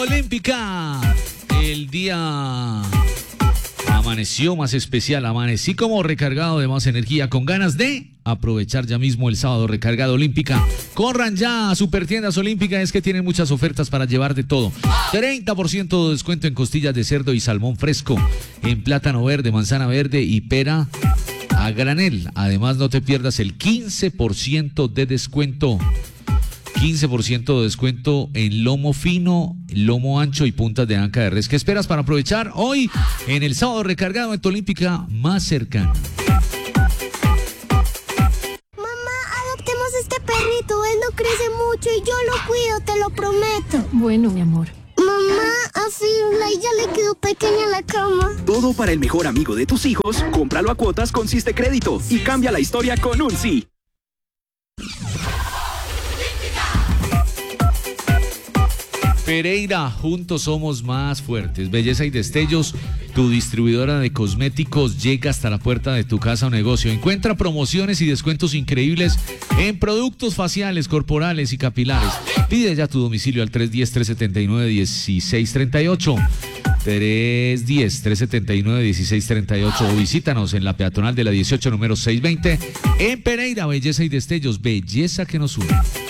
Olímpica. El día amaneció más especial, amanecí como recargado de más energía, con ganas de aprovechar ya mismo el sábado recargado Olímpica. Corran ya a Supertiendas Olímpica, es que tienen muchas ofertas para llevar de todo. 30% de descuento en costillas de cerdo y salmón fresco, en plátano verde, manzana verde y pera a granel. Además, no te pierdas el 15% de descuento. 15% de descuento en lomo fino, lomo ancho y puntas de anca de res. ¿Qué esperas para aprovechar hoy en el sábado recargado en tu Olímpica más cercana? Mamá, adoptemos este perrito. Él no crece mucho y yo lo cuido, te lo prometo. Bueno, mi amor. Mamá, a Firulai ya le quedó pequeña la cama. Todo para el mejor amigo de tus hijos. Cómpralo a cuotas con Siste Crédito y cambia la historia con un sí. Pereira, juntos somos más fuertes. Belleza y Destellos, tu distribuidora de cosméticos, llega hasta la puerta de tu casa o negocio. Encuentra promociones y descuentos increíbles en productos faciales, corporales y capilares. Pide ya tu domicilio al 310-379-1638. 310-379-1638 o visítanos en la peatonal de la 18, número 620 en Pereira. Belleza y Destellos, belleza que nos une.